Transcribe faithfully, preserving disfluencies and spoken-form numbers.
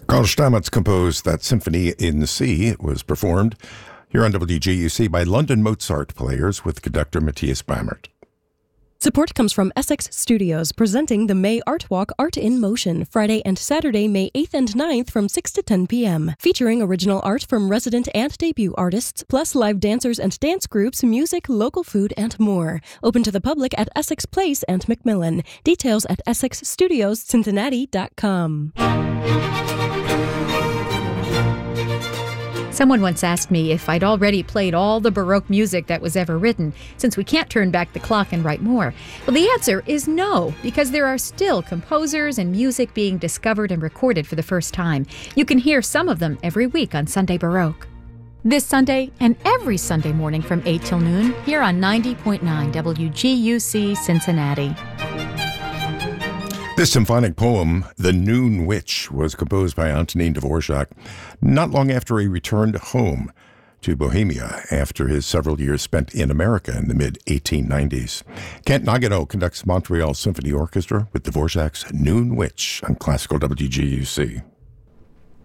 Carl Stamitz composed that Symphony in C. It was performed here on W G U C by London Mozart players with conductor Matthias Bammert. Support comes from Essex Studios, presenting the May Art Walk Art in Motion, Friday and Saturday, May eighth and ninth from six to ten p.m., featuring original art from resident and debut artists, plus live dancers and dance groups, music, local food, and more. Open to the public at Essex Place and Macmillan. Details at essex studios cincinnati dot com. Someone once asked me if I'd already played all the Baroque music that was ever written, since we can't turn back the clock and write more. Well, the answer is no, because there are still composers and music being discovered and recorded for the first time. You can hear some of them every week on Sunday Baroque. This Sunday and every Sunday morning from eight till noon, here on ninety point nine W G U C Cincinnati. This symphonic poem, The Noon Witch, was composed by Antonin Dvorak not long after he returned home to Bohemia after his several years spent in America in the mid eighteen nineties. Kent Nagano conducts Montreal Symphony Orchestra with Dvorak's Noon Witch on Classical W G U C.